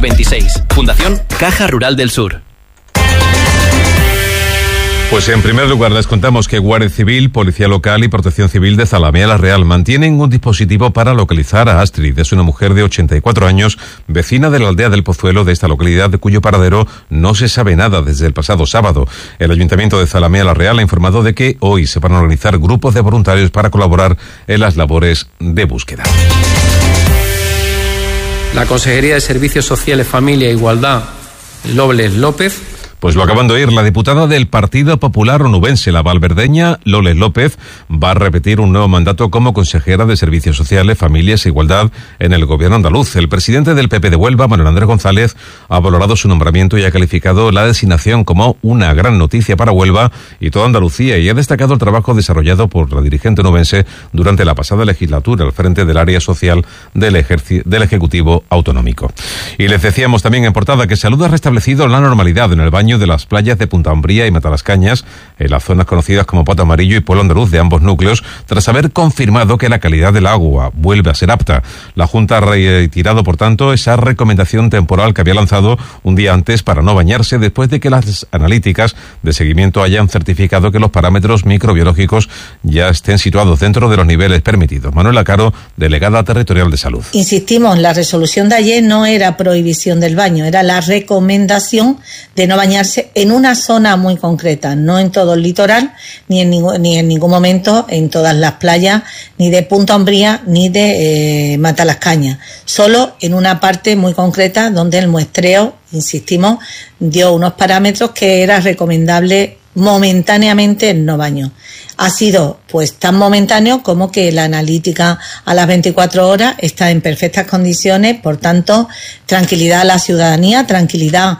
2026. Fundación Caja Rural del Sur. Pues en primer lugar les contamos que Guardia Civil, Policía Local y Protección Civil de Zalamea la Real mantienen un dispositivo para localizar a Astrid. Es una mujer de 84 años, vecina de la aldea del Pozuelo de esta localidad, de cuyo paradero no se sabe nada desde el pasado sábado. El Ayuntamiento de Zalamea la Real ha informado de que hoy se van a organizar grupos de voluntarios para colaborar en las labores de búsqueda. La Consejería de Servicios Sociales, Familia e Igualdad, Loles López. Pues lo acaban de oír, la diputada del Partido Popular onubense, la valverdeña Loles López, va a repetir un nuevo mandato como consejera de Servicios Sociales, Familias e Igualdad en el gobierno andaluz. El presidente del PP de Huelva, Manuel Andrés González, ha valorado su nombramiento y ha calificado la designación como una gran noticia para Huelva y toda Andalucía, y ha destacado el trabajo desarrollado por la dirigente onubense durante la pasada legislatura al frente del área social del Ejecutivo Autonómico. Y les decíamos también en portada que Salud ha restablecido la normalidad en el baño de las playas de Punta Umbría y Matalascañas, en las zonas conocidas como Pato Amarillo y Pueblo Andaluz de ambos núcleos, tras haber confirmado que la calidad del agua vuelve a ser apta. La Junta ha retirado, por tanto, esa recomendación temporal que había lanzado un día antes para no bañarse, después de que las analíticas de seguimiento hayan certificado que los parámetros microbiológicos ya estén situados dentro de los niveles permitidos. Manuela Caro, delegada territorial de Salud. Insistimos, la resolución de ayer no era prohibición del baño, era la recomendación de no bañarse en una zona muy concreta, no en todo el litoral, ni en ningún momento en todas las playas, ni de Punta Umbría, ni de Matalascañas, solo en una parte muy concreta donde el muestreo, insistimos, dio unos parámetros que era recomendable momentáneamente el no baño. Ha sido pues tan momentáneo como que la analítica a las 24 horas está en perfectas condiciones, por tanto, tranquilidad a la ciudadanía, tranquilidad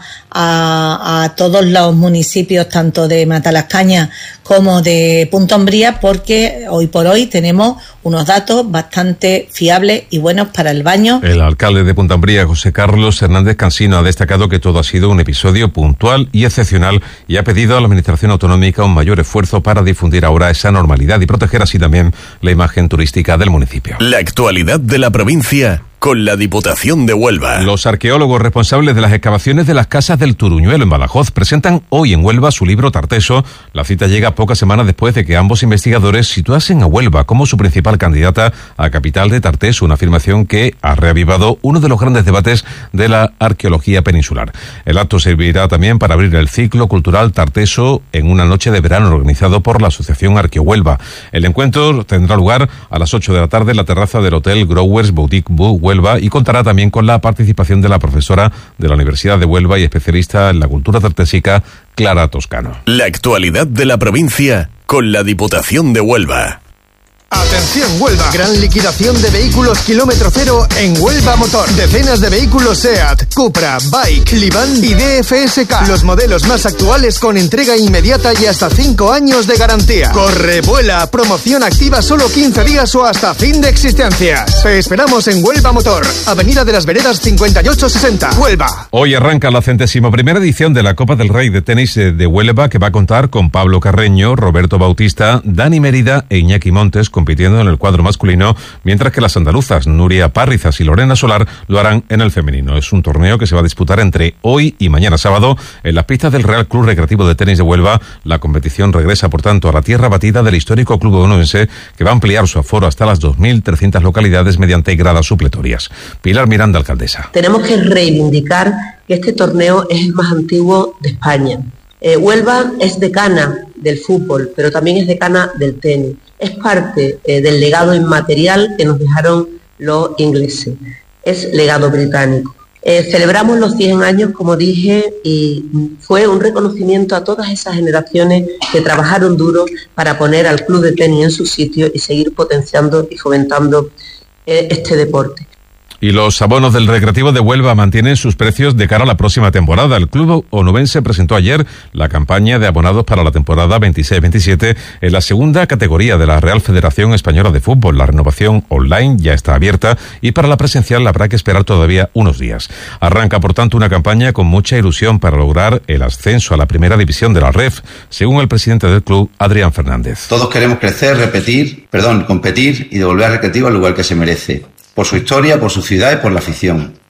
a todos los municipios, tanto de Matalascañas como de Punta Umbría, porque hoy por hoy tenemos unos datos bastante fiables y buenos para el baño. El alcalde de Punta Umbría, José Carlos Hernández Cansino, ha destacado que todo ha sido un episodio puntual y excepcional y ha pedido a la Administración Autonómica un mayor esfuerzo para difundir ahora esa normalidad y proteger así también la imagen turística del municipio. La actualidad de la provincia con la Diputación de Huelva. Los arqueólogos responsables de las excavaciones de las casas del Turuñuelo en Badajoz presentan hoy en Huelva su libro Tarteso. La cita llega pocas semanas después de que ambos investigadores situasen a Huelva como su principal candidata a capital de Tarteso, una afirmación que ha reavivado uno de los grandes debates de la arqueología peninsular. El acto servirá también para abrir el ciclo cultural Tarteso en una noche de verano organizado por la Asociación Arqueohuelva. El encuentro tendrá lugar a las 8 de la tarde en la terraza del Hotel Growers Boutique Huelva y contará también con la participación de la profesora de la Universidad de Huelva y especialista en la cultura tartésica, Clara Toscano. La actualidad de la provincia con la Diputación de Huelva. Atención Huelva, gran liquidación de vehículos kilómetro cero en Huelva Motor. Decenas de vehículos SEAT, Cupra, Bike, Livan y DFSK. Los modelos más actuales con entrega inmediata y hasta 5 años de garantía. Corre, vuela, promoción activa solo 15 días o hasta fin de existencias. Te esperamos en Huelva Motor, Avenida de las Veredas 5860, Huelva. Hoy arranca la 101ª edición de la Copa del Rey de tenis de Huelva, que va a contar con Pablo Carreño, Roberto Bautista, Dani Mérida e Iñaki Montes compitiendo en el cuadro masculino, mientras que las andaluzas Nuria Parrizas y Lorena Solar lo harán en el femenino. Es un torneo que se va a disputar entre hoy y mañana sábado en las pistas del Real Club Recreativo de Tenis de Huelva. La competición regresa, por tanto, a la tierra batida del histórico club onubense, que va a ampliar su aforo hasta las 2.300 localidades mediante gradas supletorias. Pilar Miranda, alcaldesa. Tenemos que reivindicar que este torneo es el más antiguo de España. Huelva es decana del fútbol, pero también es decana del tenis. Es parte del legado inmaterial que nos dejaron los ingleses. Es legado británico. Celebramos los 100 años, como dije, y fue un reconocimiento a todas esas generaciones que trabajaron duro para poner al club de tenis en su sitio y seguir potenciando y fomentando este deporte. Y los abonos del Recreativo de Huelva mantienen sus precios de cara a la próxima temporada. El club onubense presentó ayer la campaña de abonados para la temporada 26-27 en la segunda categoría de la Real Federación Española de Fútbol. La renovación online ya está abierta y para la presencial habrá que esperar todavía unos días. Arranca, por tanto, una campaña con mucha ilusión para lograr el ascenso a la primera división de la REF, según el presidente del club, Adrián Fernández. Todos queremos crecer, competir y devolver al Recreativo al lugar que se merece. Por su historia, por su ciudad y por la afición.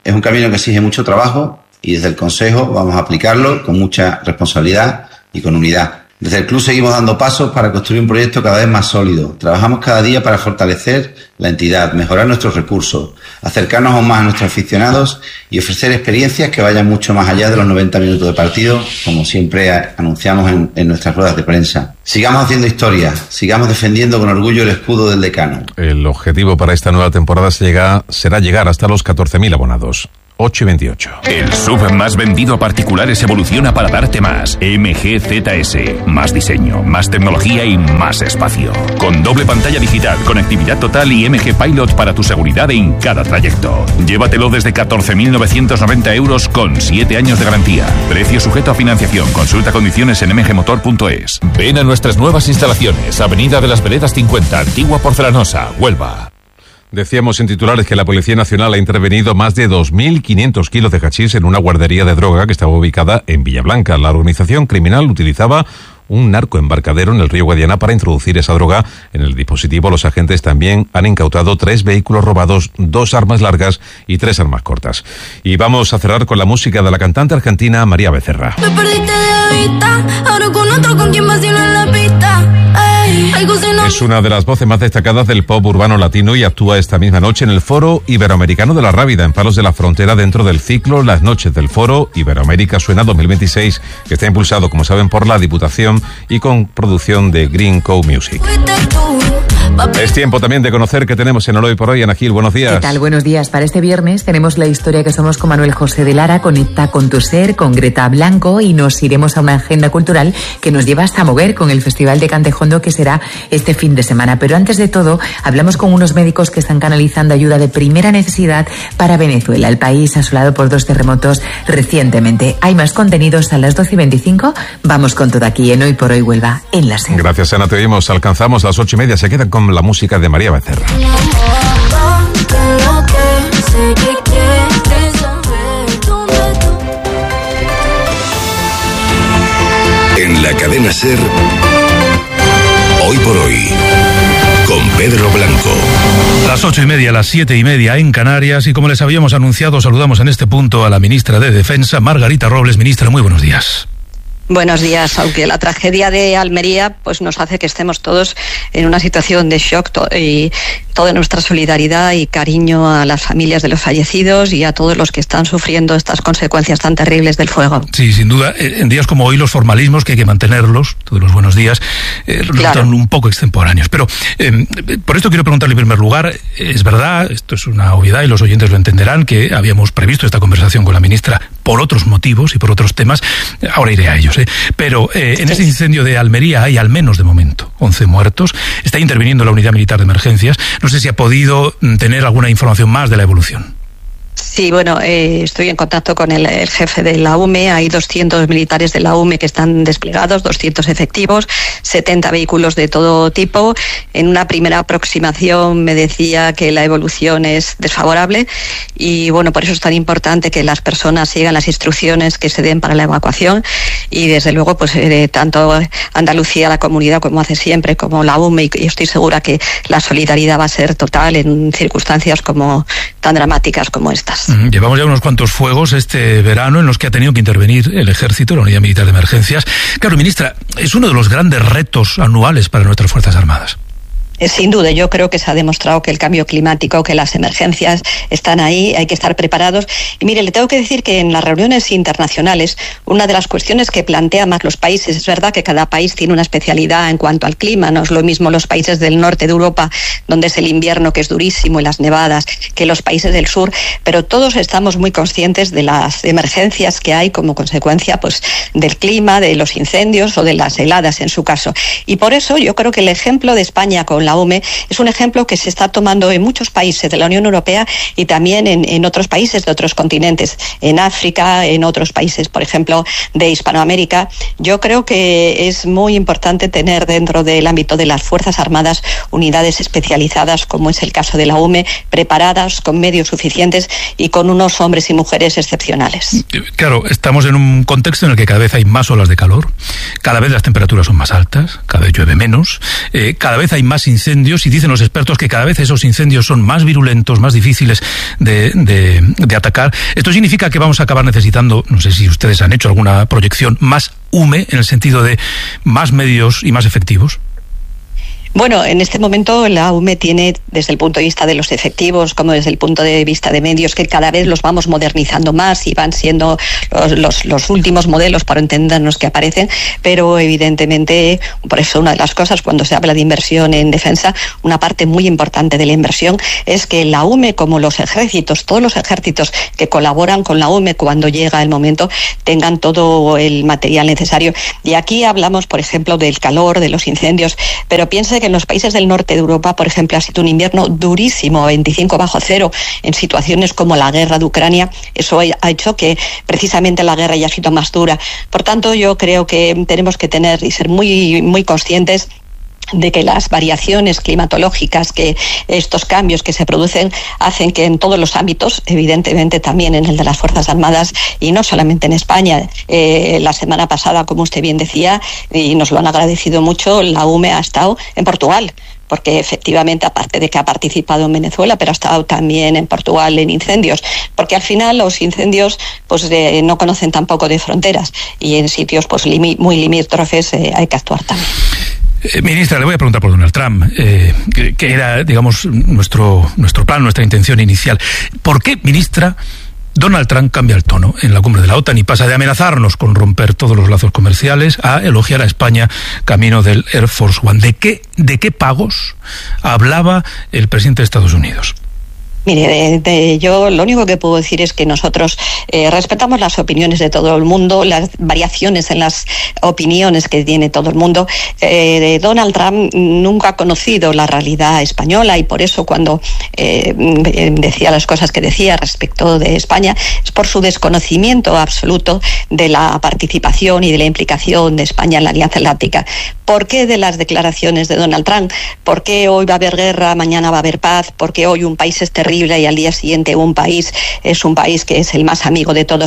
Es un camino que exige mucho trabajo y desde el Consejo vamos a aplicarlo con mucha responsabilidad y con unidad. Desde el club seguimos dando pasos para construir un proyecto cada vez más sólido. Trabajamos cada día para fortalecer la entidad, mejorar nuestros recursos, acercarnos aún más a nuestros aficionados y ofrecer experiencias que vayan mucho más allá de los 90 minutos de partido, como siempre anunciamos en nuestras ruedas de prensa. Sigamos haciendo historia, sigamos defendiendo con orgullo el escudo del decano. El objetivo para esta nueva temporada será llegar hasta los 14.000 abonados. 8 y 28. El SUV más vendido a particulares evoluciona para darte más. MG ZS. Más diseño, más tecnología y más espacio. Con doble pantalla digital, conectividad total y MG Pilot para tu seguridad en cada trayecto. Llévatelo desde 14.990 euros con 7 años de garantía. Precio sujeto a financiación. Consulta condiciones en mgmotor.es. Ven a nuestras nuevas instalaciones. Avenida de las Veredas 50, Antigua Porcelanosa, Huelva. Decíamos en titulares que la Policía Nacional ha intervenido más de 2.500 kilos de hachís en una guardería de droga que estaba ubicada en Villablanca. La organización criminal utilizaba un narcoembarcadero en el río Guadiana para introducir esa droga en el dispositivo. Los agentes también han incautado 3 vehículos robados, 2 armas largas y 3 armas cortas. Y vamos a cerrar con la música de la cantante argentina María Becerra. Me perdiste de vista, ahora con otro con quien vacilo en la pista. Es una de las voces más destacadas del pop urbano latino y actúa esta misma noche en el Foro Iberoamericano de la Rábida, en Palos de la Frontera, dentro del ciclo Las Noches del Foro Iberoamérica Suena 2026, que está impulsado, como saben, por la Diputación y con producción de Green Co Music. Es tiempo también de conocer qué tenemos en el Hoy por Hoy. Ana Gil, buenos días. ¿Qué tal? Buenos días. Para este viernes tenemos la historia que somos con Manuel José de Lara, Conecta con tu ser, con Greta Blanco, y nos iremos a una agenda cultural que nos lleva hasta Moguer con el Festival de Cantejondo, que será este fin de semana. Pero antes de todo, hablamos con unos médicos que están canalizando ayuda de primera necesidad para Venezuela, el país asolado por 2 terremotos recientemente. Hay más contenidos a las 12:25. Vamos con todo aquí en Hoy por Hoy Huelva, en la SER. Gracias, Ana, te oímos. Alcanzamos las 8:30. Se quedan con la música de María Becerra. En la cadena SER, Hoy por Hoy, con Pedro Blanco. Las 8:30, las 7:30 en Canarias, y como les habíamos anunciado, saludamos en este punto a la ministra de Defensa, Margarita Robles. Ministra, muy buenos días. Buenos días. Aunque la tragedia de Almería pues nos hace que estemos todos en una situación de shock, y toda nuestra solidaridad y cariño a las familias de los fallecidos y a todos los que están sufriendo estas consecuencias tan terribles del fuego. Sí, sin duda. En días como hoy los formalismos, que hay que mantenerlos, todos los buenos días, resultan un poco extemporáneos. Pero por esto quiero preguntarle en primer lugar, es verdad, esto es una obviedad y los oyentes lo entenderán, que habíamos previsto esta conversación con la ministra por otros motivos y por otros temas. Ahora iré a ellos. Pero en ese incendio de Almería hay al menos de momento 11 muertos. Está interviniendo la Unidad Militar de Emergencias. No sé si ha podido tener alguna información más de la evolución. Sí, bueno, estoy en contacto con el jefe de la UME. Hay 200 militares de la UME que están desplegados, 200 efectivos, 70 vehículos de todo tipo. En una primera aproximación me decía que la evolución es desfavorable y, bueno, por eso es tan importante que las personas sigan las instrucciones que se den para la evacuación y, desde luego, pues tanto Andalucía, la comunidad, como hace siempre, como la UME, y estoy segura que la solidaridad va a ser total en circunstancias como tan dramáticas como estas. Llevamos ya unos cuantos fuegos este verano en los que ha tenido que intervenir el Ejército, la Unidad Militar de Emergencias. Claro, ministra, es uno de los grandes retos anuales para nuestras Fuerzas Armadas. Sin duda, yo creo que se ha demostrado que el cambio climático, que las emergencias están ahí, hay que estar preparados. Y mire, le tengo que decir que en las reuniones internacionales, una de las cuestiones que plantean más los países, es verdad que cada país tiene una especialidad en cuanto al clima, no es lo mismo los países del norte de Europa, donde es el invierno que es durísimo y las nevadas, que los países del sur, pero todos estamos muy conscientes de las emergencias que hay como consecuencia pues del clima, de los incendios o de las heladas en su caso. Y por eso yo creo que el ejemplo de España con la OME es un ejemplo que se está tomando en muchos países de la Unión Europea y también en otros países de otros continentes, en África, en otros países, por ejemplo, de Hispanoamérica. Yo creo que es muy importante tener dentro del ámbito de las Fuerzas Armadas unidades especializadas, como es el caso de la UME, preparadas, con medios suficientes y con unos hombres y mujeres excepcionales. Claro, estamos en un contexto en el que cada vez hay más olas de calor, cada vez las temperaturas son más altas, cada vez llueve menos, cada vez hay más incendios y dicen los expertos que cada vez esos incendios son más virulentos, más difíciles de atacar. Esto significa que vamos a acabar necesitando, no sé si ustedes han hecho alguna proyección, más UME en el sentido de más medios y más efectivos. Bueno, en este momento la UME tiene, desde el punto de vista de los efectivos, como desde el punto de vista de medios, que cada vez los vamos modernizando más y van siendo los últimos modelos, para entendernos, que aparecen, pero evidentemente, por eso una de las cosas, cuando se habla de inversión en defensa, una parte muy importante de la inversión es que la UME, como los ejércitos, todos los ejércitos que colaboran con la UME cuando llega el momento, tengan todo el material necesario. Y aquí hablamos, por ejemplo, del calor, de los incendios, pero piense que en los países del norte de Europa, por ejemplo, ha sido un invierno durísimo, 25 bajo cero, en situaciones como la guerra de Ucrania. Eso ha hecho que precisamente la guerra haya sido más dura. Por tanto, yo creo que tenemos que tener y ser muy, muy conscientes de que las variaciones climatológicas, que estos cambios que se producen, hacen que en todos los ámbitos, evidentemente también en el de las Fuerzas Armadas, y no solamente en España. La semana pasada, como usted bien decía, y nos lo han agradecido mucho, la UME ha estado en Portugal, porque efectivamente, aparte de que ha participado en Venezuela, pero ha estado también en Portugal en incendios, porque al final los incendios pues no conocen tampoco de fronteras, y en sitios pues muy limítrofes hay que actuar también. Ministra, le voy a preguntar por Donald Trump, que era, digamos, nuestro plan, nuestra intención inicial. ¿Por qué, ministra, Donald Trump cambia el tono en la cumbre de la OTAN y pasa de amenazarnos con romper todos los lazos comerciales a elogiar a España camino del Air Force One? ¿De qué pagos hablaba el presidente de Estados Unidos? Mire, yo lo único que puedo decir es que nosotros respetamos las opiniones de todo el mundo, las variaciones en las opiniones que tiene todo el mundo. Donald Trump nunca ha conocido la realidad española, y por eso cuando decía las cosas que decía respecto de España, es por su desconocimiento absoluto de la participación y de la implicación de España en la Alianza Atlántica. ¿Por qué de las declaraciones de Donald Trump? ¿Por qué hoy va a haber guerra, mañana va a haber paz? ¿Por qué hoy un país es terrible y al día siguiente un país es un país que es el más amigo de todos?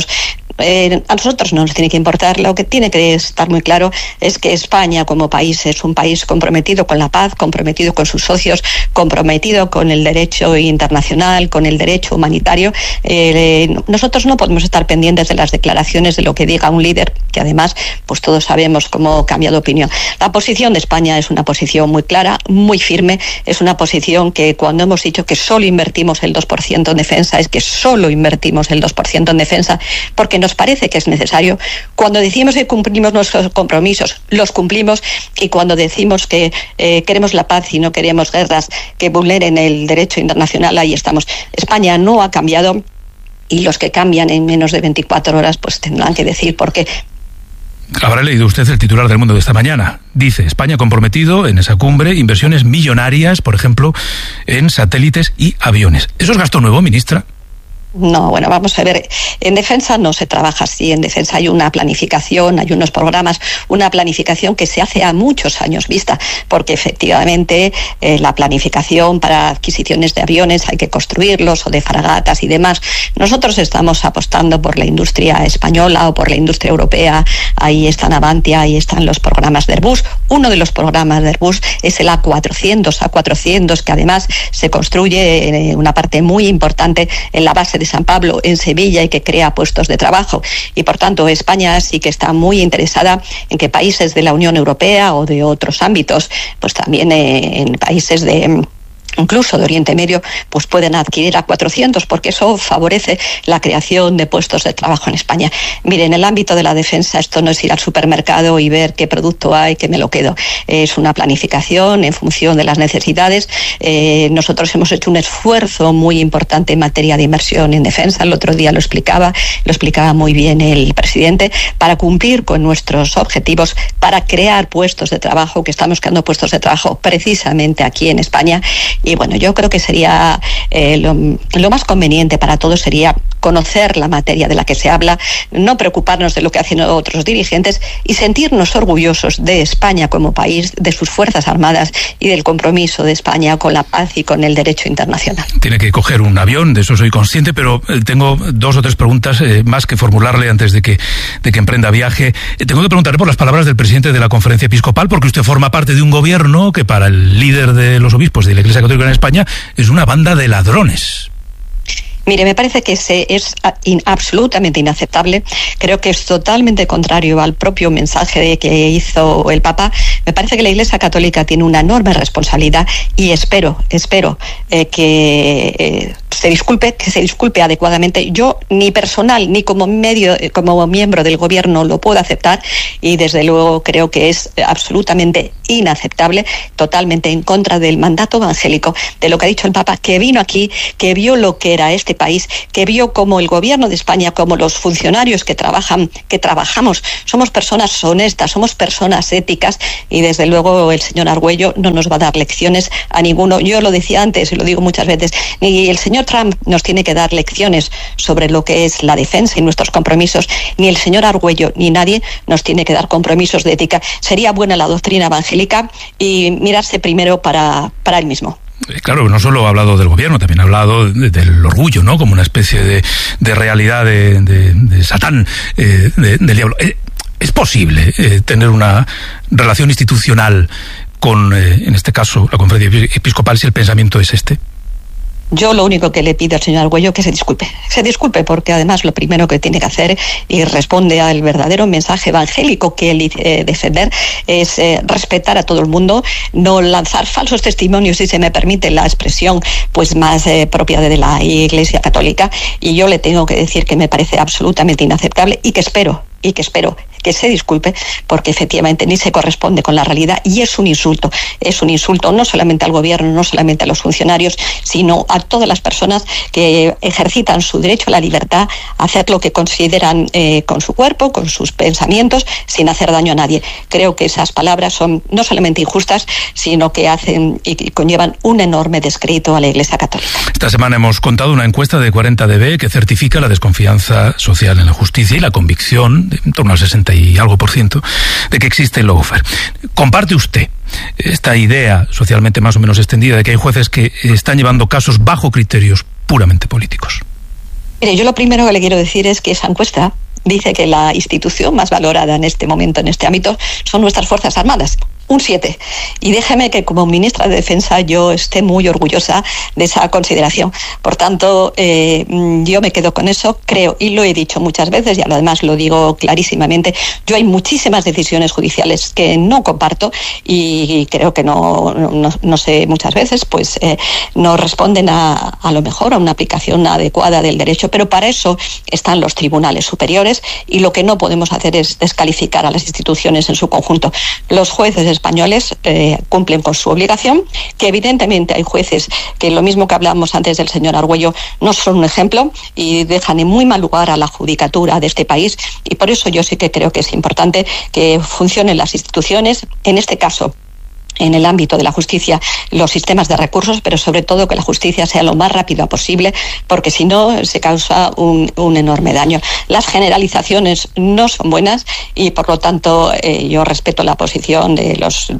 A nosotros no nos tiene que importar. Lo que tiene que estar muy claro es que España como país es un país comprometido con la paz, comprometido con sus socios, comprometido con el derecho internacional, con el derecho humanitario. Nosotros no podemos estar pendientes de las declaraciones de lo que diga un líder, que además pues todos sabemos cómo cambia de opinión. La posición de España es una posición muy clara, muy firme. Es una posición que, cuando hemos dicho que solo invertimos el 2% en defensa, es que solo invertimos el 2% en defensa porque nos parece que es necesario. Cuando decimos que cumplimos nuestros compromisos, los cumplimos, y cuando decimos que queremos la paz y no queremos guerras que vulneren el derecho internacional, ahí estamos. España no ha cambiado, y los que cambian en menos de 24 horas pues tendrán que decir por qué. Habrá leído usted el titular del Mundo de esta mañana. Dice: España comprometido en esa cumbre inversiones millonarias, por ejemplo, en satélites y aviones. ¿Eso es gasto nuevo, ministra? No, bueno, vamos a ver, en defensa no se trabaja así. En defensa hay una planificación, hay unos programas, una planificación que se hace a muchos años vista, porque efectivamente la planificación para adquisiciones de aviones hay que construirlos, o de fragatas y demás. Nosotros estamos apostando por la industria española o por la industria europea. Ahí están Avantia, ahí están los programas de Airbus. Uno de los programas de Airbus es el A400, que además se construye una parte muy importante en la base de San Pablo, en Sevilla, y que crea puestos de trabajo. Y por tanto, España sí que está muy interesada en que países de la Unión Europea o de otros ámbitos, pues también en países incluso de Oriente Medio, pues pueden adquirir A400, porque eso favorece la creación de puestos de trabajo en España. Mire, en el ámbito de la defensa, esto no es ir al supermercado y ver qué producto hay, que me lo quedo. Es una planificación en función de las necesidades. Nosotros hemos hecho un esfuerzo muy importante en materia de inversión en defensa. El otro día lo explicaba muy bien el presidente, para cumplir con nuestros objetivos, para crear puestos de trabajo, que estamos creando puestos de trabajo precisamente aquí en España. Y bueno, yo creo que sería lo más conveniente para todos sería conocer la materia de la que se habla, no preocuparnos de lo que hacen otros dirigentes y sentirnos orgullosos de España como país, de sus Fuerzas Armadas y del compromiso de España con la paz y con el derecho internacional. Tiene que coger un avión, de eso soy consciente, pero tengo 2 o 3 preguntas más que formularle antes de que emprenda viaje. Tengo que preguntarle por las palabras del presidente de la Conferencia Episcopal, porque usted forma parte de un gobierno que para el líder de los obispos de la Iglesia Católica en España es una banda de ladrones. Mire, me parece que es absolutamente inaceptable. Creo que es totalmente contrario al propio mensaje que hizo el Papa. Me parece que la Iglesia Católica tiene una enorme responsabilidad y espero que se disculpe adecuadamente. Yo ni personal ni como miembro del gobierno lo puedo aceptar y desde luego creo que es absolutamente inaceptable, totalmente en contra del mandato evangélico, de lo que ha dicho el Papa, que vino aquí, que vio lo que era este país, que vio como el gobierno de España, como los funcionarios que trabajamos, somos personas honestas, somos personas éticas y desde luego el señor Argüello no nos va a dar lecciones a ninguno. Yo lo decía antes y lo digo muchas veces, ni el señor Trump nos tiene que dar lecciones sobre lo que es la defensa y nuestros compromisos, ni el señor Argüello ni nadie nos tiene que dar compromisos de ética. Sería buena la doctrina evangélica y mirarse primero para él mismo. Claro, no solo ha hablado del gobierno, también ha hablado del orgullo, ¿no? Como una especie de realidad de Satán, del diablo. ¿Es posible tener una relación institucional con, en este caso, la Conferencia Episcopal si el pensamiento es este? Yo lo único que le pido al señor Argüello que se disculpe porque además lo primero que tiene que hacer y responde al verdadero mensaje evangélico que él defender es respetar a todo el mundo, no lanzar falsos testimonios, si se me permite la expresión pues más propia de la Iglesia Católica, y yo le tengo que decir que me parece absolutamente inaceptable y que espero que se disculpe porque efectivamente ni se corresponde con la realidad y es un insulto no solamente al gobierno, no solamente a los funcionarios, sino a todas las personas que ejercitan su derecho a la libertad, a hacer lo que consideran con su cuerpo, con sus pensamientos, sin hacer daño a nadie. Creo que esas palabras son no solamente injustas, sino que hacen y conllevan un enorme descrédito a la Iglesia Católica. Esta semana hemos contado una encuesta de 40dB que certifica la desconfianza social en la justicia y la convicción en torno al 60 y algo %, de que existe el lawfare. ¿Comparte usted esta idea socialmente más o menos extendida de que hay jueces que están llevando casos bajo criterios puramente políticos? Mire, yo lo primero que le quiero decir es que esa encuesta dice que la institución más valorada en este momento, en este ámbito, son nuestras Fuerzas Armadas. Un 7. Y déjeme que como ministra de Defensa yo esté muy orgullosa de esa consideración. Por tanto, yo me quedo con eso, creo, y lo he dicho muchas veces, y además lo digo clarísimamente, yo hay muchísimas decisiones judiciales que no comparto y creo que no sé, muchas veces, pues no responden a lo mejor a una aplicación adecuada del derecho, pero para eso están los tribunales superiores y lo que no podemos hacer es descalificar a las instituciones en su conjunto. Los jueces españoles cumplen con su obligación, que evidentemente hay jueces que, lo mismo que hablábamos antes del señor Argüello, no son un ejemplo y dejan en muy mal lugar a la judicatura de este país, y por eso yo sí que creo que es importante que funcionen las instituciones, en este caso en el ámbito de la justicia, los sistemas de recursos, pero sobre todo que la justicia sea lo más rápida posible, porque si no se causa un enorme daño. Las generalizaciones no son buenas y por lo tanto yo respeto la posición de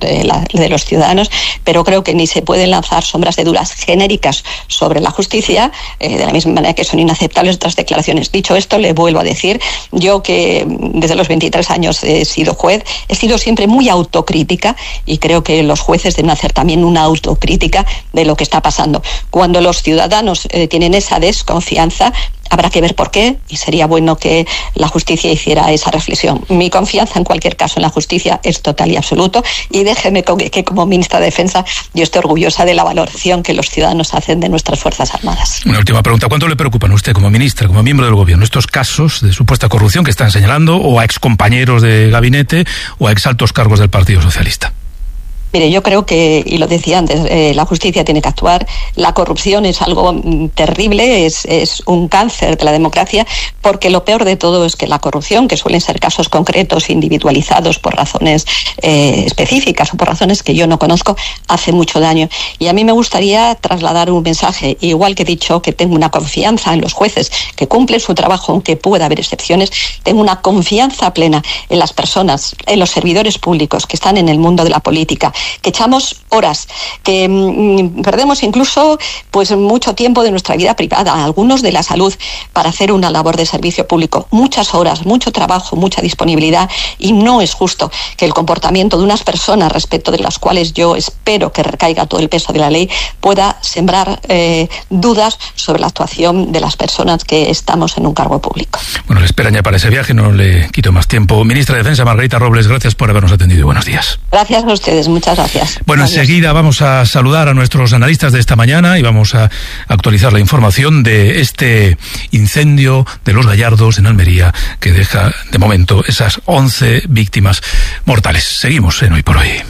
los ciudadanos, pero creo que ni se pueden lanzar sombras de dudas genéricas sobre la justicia, de la misma manera que son inaceptables otras declaraciones. Dicho esto, le vuelvo a decir, yo que desde los 23 años he sido juez, he sido siempre muy autocrítica y creo que los jueces deben hacer también una autocrítica de lo que está pasando. Cuando los ciudadanos tienen esa desconfianza, habrá que ver por qué y sería bueno que la justicia hiciera esa reflexión. Mi confianza en cualquier caso en la justicia es total y absoluto, y déjeme que como ministra de Defensa yo estoy orgullosa de la valoración que los ciudadanos hacen de nuestras Fuerzas Armadas. Una última pregunta. ¿Cuánto le preocupan a usted como ministra, como miembro del gobierno, estos casos de supuesta corrupción que están señalando o a excompañeros de gabinete o a exaltos cargos del Partido Socialista? Mire, yo creo que, y lo decía antes, la justicia tiene que actuar. La corrupción es algo terrible, es un cáncer de la democracia, porque lo peor de todo es que la corrupción, que suelen ser casos concretos, individualizados por razones específicas o por razones que yo no conozco, hace mucho daño. Y a mí me gustaría trasladar un mensaje, igual que he dicho que tengo una confianza en los jueces que cumplen su trabajo, aunque pueda haber excepciones, tengo una confianza plena en las personas, en los servidores públicos que están en el mundo de la política, que echamos horas, que perdemos incluso pues mucho tiempo de nuestra vida privada, algunos de la salud, para hacer una labor de servicio público. Muchas horas, mucho trabajo, mucha disponibilidad, y no es justo que el comportamiento de unas personas, respecto de las cuales yo espero que recaiga todo el peso de la ley, pueda sembrar dudas sobre la actuación de las personas que estamos en un cargo público. Bueno, le esperan ya para ese viaje, no le quito más tiempo. Ministra de Defensa Margarita Robles, gracias por habernos atendido y buenos días. Gracias a ustedes, muchas gracias. Bueno, Adiós. Enseguida vamos a saludar a nuestros analistas de esta mañana y vamos a actualizar la información de este incendio de Los Gallardos en Almería, que deja de momento esas 11 víctimas mortales. Seguimos en Hoy por Hoy.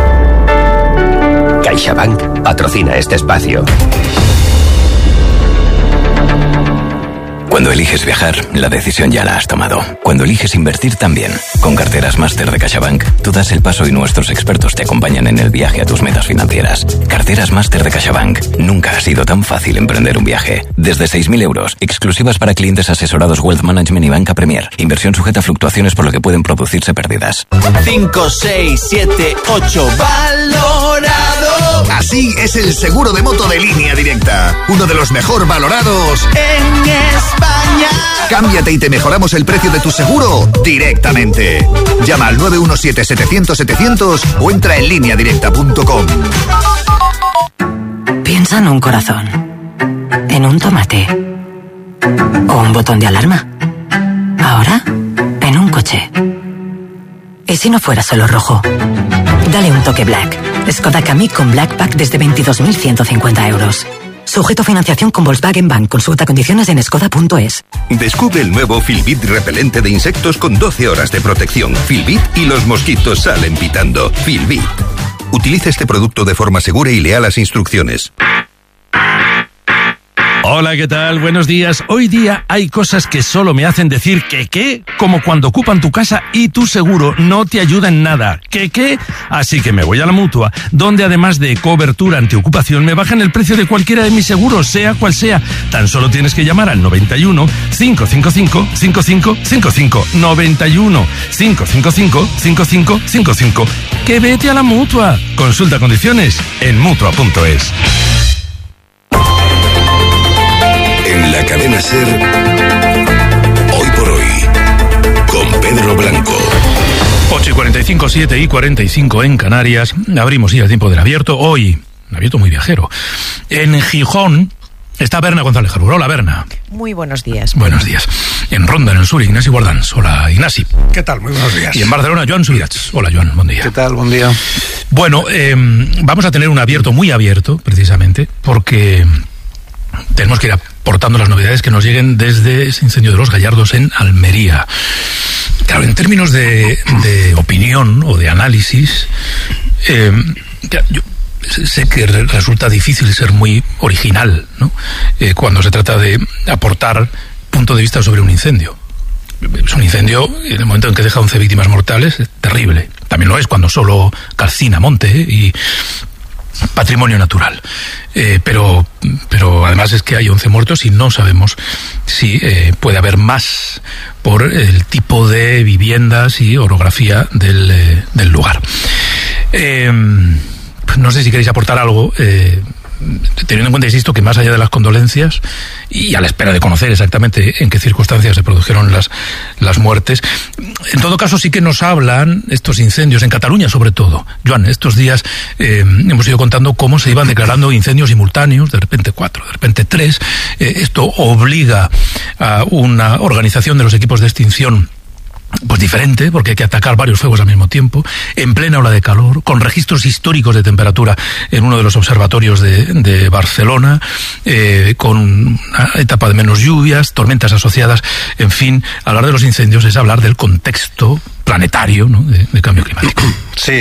CaixaBank patrocina este espacio. Cuando eliges viajar, la decisión ya la has tomado. Cuando eliges invertir también. Con carteras Máster de CaixaBank, tú das el paso y nuestros expertos te acompañan en el viaje a tus metas financieras. Carteras Máster de CaixaBank. Nunca ha sido tan fácil emprender un viaje. Desde 6.000 euros, exclusivas para clientes asesorados Wealth Management y Banca Premier. Inversión sujeta a fluctuaciones por lo que pueden producirse pérdidas. 5, 6, 7, 8, valorado. Así es el seguro de moto de Línea Directa. Uno de los mejor valorados en España. Cámbiate y te mejoramos el precio de tu seguro directamente. Llama al 917-700-700 o entra en lineadirecta.com. Piensa en un corazón, en un tomate o un botón de alarma. Ahora, en un coche. ¿Y si no fuera solo rojo? Dale un toque Black. Skoda Kamiq con Black Pack desde 22.150 euros. Sujeto a financiación con Volkswagen Bank. Consulta condiciones en skoda.es. Descubre el nuevo Filbit repelente de insectos con 12 horas de protección. Filbit y los mosquitos salen pitando. Filbit. Utiliza este producto de forma segura y lea las instrucciones. Hola, ¿qué tal? Buenos días. Hoy día hay cosas que solo me hacen decir que qué, como cuando ocupan tu casa y tu seguro no te ayuda en nada. ¿Qué? Así que me voy a la Mutua, donde además de cobertura antiocupación me bajan el precio de cualquiera de mis seguros, sea cual sea. Tan solo tienes que llamar al 91 555 5555. 91 555 5555. Que vete a la Mutua. Consulta condiciones en Mutua.es. En la cadena SER, Hoy por Hoy, con Pedro Blanco. 8:45, 7:45 en Canarias. Abrimos ya el tiempo del abierto. Hoy, un abierto muy viajero. En Gijón está Berna González Jarbur. Hola, Berna. Muy buenos días. Buenos días. En Ronda, en el sur, Ignasi Guardans. Hola, Ignasi. ¿Qué tal? Muy buenos días. Y en Barcelona, Joan Subirats. Hola, Joan. Buen día. ¿Qué tal? Buen día. Bueno, vamos a tener un abierto muy abierto, precisamente, porque tenemos que ir aportando las novedades que nos lleguen desde ese incendio de Los Gallardos en Almería. Claro, en términos de opinión o de análisis, yo sé que resulta difícil ser muy original, ¿no? Cuando se trata de aportar punto de vista sobre un incendio. Es un incendio, en el momento en que deja 11 víctimas mortales, es terrible. También lo es cuando solo calcina monte y patrimonio natural. Pero además es que hay 11 muertos y no sabemos si puede haber más por el tipo de viviendas y orografía del lugar. No sé si queréis aportar algo, teniendo en cuenta, insisto, que más allá de las condolencias y a la espera de conocer exactamente en qué circunstancias se produjeron las muertes, en todo caso sí que nos hablan estos incendios, en Cataluña sobre todo. Joan, estos días hemos ido contando cómo se iban declarando incendios simultáneos, de repente 4, de repente 3. Esto obliga a una organización de los equipos de extinción pues diferente, porque hay que atacar varios fuegos al mismo tiempo, en plena ola de calor, con registros históricos de temperatura en uno de los observatorios de Barcelona, con una etapa de menos lluvias, tormentas asociadas, en fin, hablar de los incendios es hablar del contexto planetario, ¿no?, de cambio climático. Sí,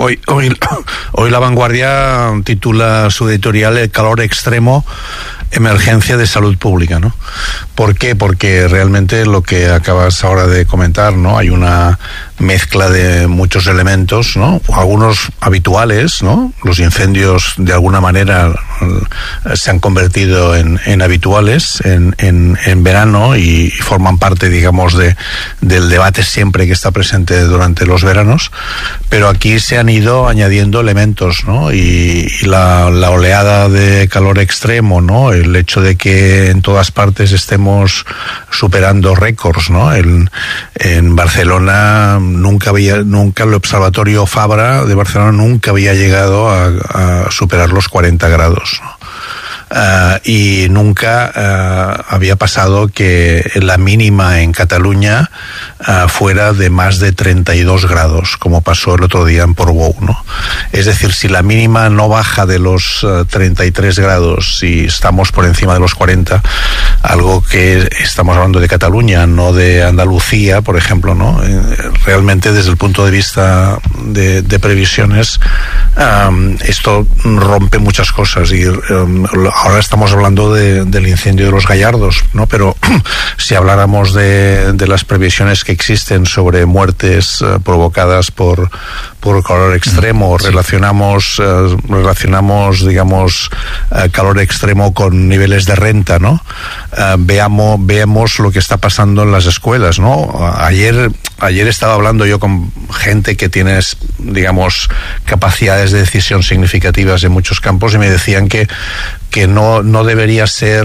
hoy La Vanguardia titula su editorial El calor extremo, emergencia de salud pública, ¿no? ¿Por qué? Porque realmente lo que acabas ahora de comentar, ¿no? Hay una mezcla de muchos elementos, ¿no? Algunos habituales, ¿no? Los incendios de alguna manera se han convertido en habituales en verano y forman parte, digamos, del debate siempre que está presente durante los veranos, pero aquí se han ido añadiendo elementos, ¿no? Y la oleada de calor extremo, ¿no? El hecho de que en todas partes estemos superando récords, ¿no? En Barcelona nunca el observatorio Fabra de Barcelona nunca había llegado a superar los 40 grados, ¿no? Y nunca había pasado que la mínima en Cataluña fuera de más de 32 grados, como pasó el otro día en Portbou, ¿no? Es decir, si la mínima no baja de los 33 grados y estamos por encima de los 40, algo que estamos hablando de Cataluña, no de Andalucía, por ejemplo, ¿no? Realmente desde el punto de vista de previsiones, esto rompe muchas cosas y ahora estamos hablando del incendio de los Gallardos, ¿no? Pero si habláramos de las previsiones que existen sobre muertes provocadas por calor extremo, relacionamos, digamos, calor extremo con niveles de renta, ¿no? Veamos lo que está pasando en las escuelas, ¿no? Ayer estaba hablando yo con gente que tiene, digamos, capacidades de decisión significativas en muchos campos y me decían que no debería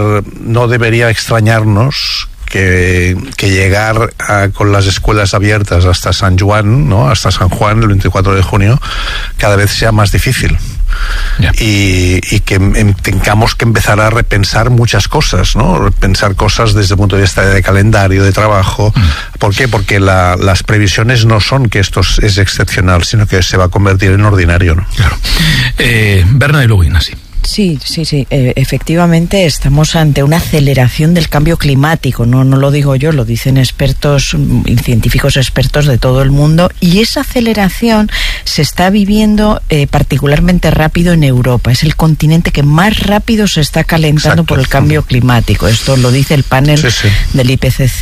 extrañarnos que llegar con las escuelas abiertas hasta San Juan, ¿no? Hasta San Juan el 24 de junio cada vez sea más difícil. Yeah. Y que tengamos que empezar a repensar muchas cosas, ¿no? Repensar cosas desde el punto de vista de calendario, de trabajo. ¿Por qué? Porque las previsiones no son que esto es excepcional, sino que se va a convertir en ordinario, ¿no? Claro. Berna y luego Ignasi. Sí, efectivamente estamos ante una aceleración del cambio climático, no lo digo yo, lo dicen expertos, científicos expertos de todo el mundo, y esa aceleración se está viviendo particularmente rápido en Europa. Es el continente que más rápido se está calentando. Exacto. Por el cambio climático. Esto lo dice el panel del IPCC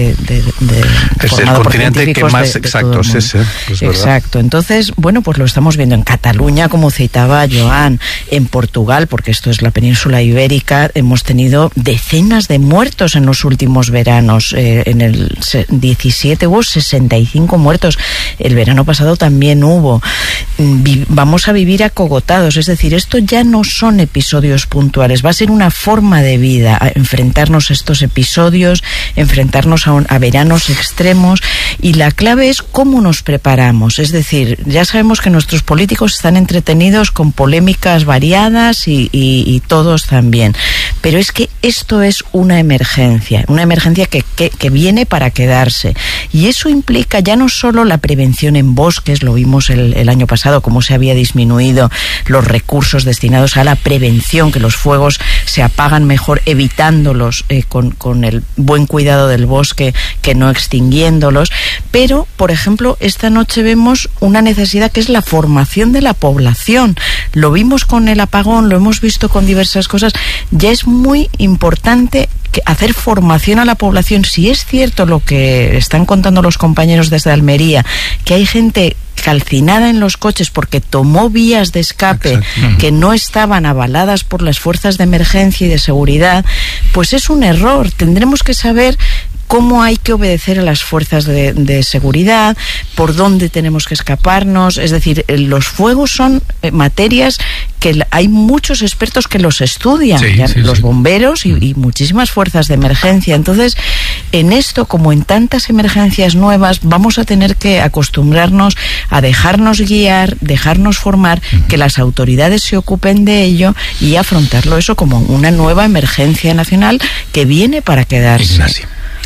es el continente que más, exacto, es ese. Exacto. Entonces, bueno, pues lo estamos viendo en Cataluña, como citaba Joan, en Portugal, porque esto es la península ibérica. Hemos tenido decenas de muertos en los últimos veranos. En el 17 hubo 65 muertos. El verano pasado también hubo. Vamos a vivir acogotados. Es decir, esto ya no son episodios puntuales. Va a ser una forma de vida, a enfrentarnos a estos episodios, enfrentarnos a veranos extremos. Y la clave es cómo nos preparamos. Es decir, ya sabemos que nuestros políticos están entretenidos con polémicas variadas y todos también. Pero es que esto es una emergencia que viene para quedarse. Y eso implica ya no solo la prevención en bosques, lo vimos el año pasado, cómo se había disminuido los recursos destinados a la prevención, que los fuegos se apagan mejor evitándolos con el buen cuidado del bosque que no extinguiéndolos. Pero, por ejemplo, esta noche vemos una necesidad que es la formación de la población. Lo vimos con el apagón, lo hemos visto con diversas cosas. Ya es muy importante hacer formación a la población. Si es cierto lo que están contando los compañeros desde Almería, que hay gente calcinada en los coches porque tomó vías de escape que no estaban avaladas por las fuerzas de emergencia y de seguridad, pues es un error. Tendremos que saber cómo hay que obedecer a las fuerzas de seguridad, por dónde tenemos que escaparnos. Es decir, los fuegos son materias que hay muchos expertos que los estudian, los bomberos y muchísimas fuerzas de emergencia. Entonces, en esto, como en tantas emergencias nuevas, vamos a tener que acostumbrarnos a dejarnos guiar, dejarnos formar, que las autoridades se ocupen de ello y afrontarlo eso como una nueva emergencia nacional que viene para quedarse. Ignacio.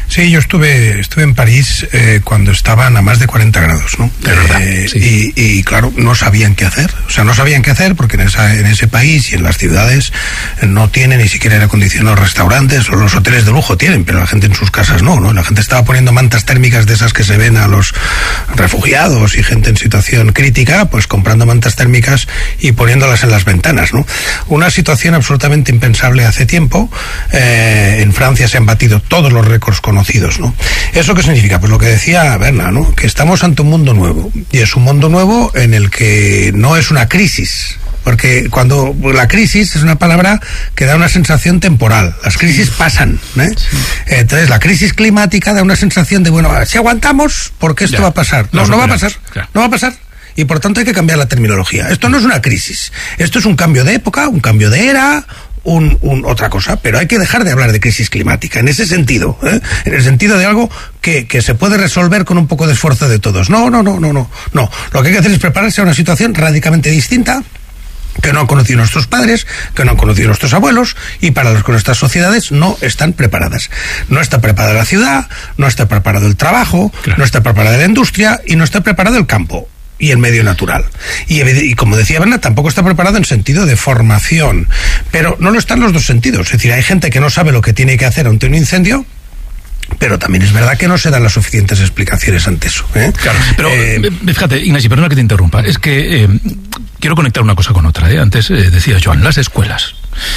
Sí, yo estuve en París cuando estaban a más de 40 grados, ¿no? De verdad, sí. Y claro, no sabían qué hacer. O sea, no sabían qué hacer porque en ese país y en las ciudades no tienen ni siquiera aire acondicionado los restaurantes, o los hoteles de lujo tienen, pero la gente en sus casas no. La gente estaba poniendo mantas térmicas de esas que se ven a los refugiados y gente en situación crítica, pues comprando mantas térmicas y poniéndolas en las ventanas, ¿no? Una situación absolutamente impensable hace tiempo. En Francia se han batido todos los récords conocidos, ¿no? ¿Eso qué significa? Pues lo que decía Berna, ¿no? Que estamos ante un mundo nuevo, y es un mundo nuevo en el que no es una crisis, porque cuando la crisis es una palabra que da una sensación temporal, las crisis pasan, ¿eh? Sí. Entonces la crisis climática da una sensación de, bueno, si aguantamos, porque esto va a pasar. No va a pasar, claro. No va a pasar. Y por tanto hay que cambiar la terminología. Esto no es una crisis, esto es un cambio de época, un cambio de era, otra cosa, pero hay que dejar de hablar de crisis climática, en ese sentido, en el sentido de algo que se puede resolver con un poco de esfuerzo de todos. No. Lo que hay que hacer es prepararse a una situación radicalmente distinta, que no han conocido nuestros padres, que no han conocido nuestros abuelos, y para los que nuestras sociedades no están preparadas. No está preparada la ciudad, no está preparado el trabajo, claro. No está preparada la industria y no está preparado el campo y el medio natural. Y como decía Berna, tampoco está preparado en sentido de formación. Pero no lo están los dos sentidos. Es decir, hay gente que no sabe lo que tiene que hacer ante un incendio, pero también es verdad que no se dan las suficientes explicaciones ante eso. Claro, pero fíjate, Ignasi, perdona que te interrumpa. Es que quiero conectar una cosa con otra. Antes decía Joan, las escuelas.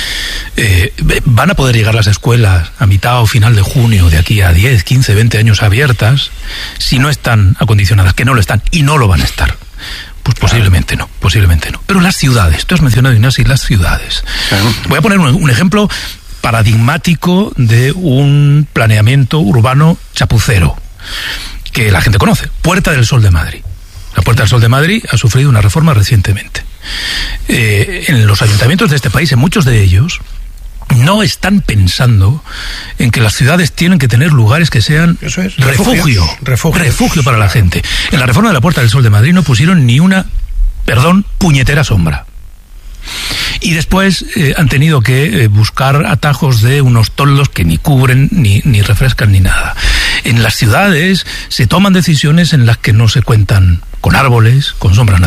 ¿Van a poder llegar las escuelas a mitad o final de junio, de aquí a 10, 15, 20 años abiertas, si no están acondicionadas, que no lo están y no lo van a estar? Pues posiblemente no. Pero las ciudades, tú has mencionado, Ignasi, las ciudades. Claro. Voy a poner un ejemplo paradigmático de un planeamiento urbano chapucero que la gente conoce: Puerta del Sol de Madrid. La Puerta del Sol de Madrid ha sufrido una reforma recientemente. En los ayuntamientos de este país, en muchos de ellos, no están pensando en que las ciudades tienen que tener lugares que sean refugio para la gente. En la reforma de la Puerta del Sol de Madrid no pusieron ni una, puñetera sombra. Y después han tenido que buscar atajos de unos toldos que ni cubren, ni refrescan, ni nada. En las ciudades se toman decisiones en las que no se cuentan con árboles, con sombras naturales.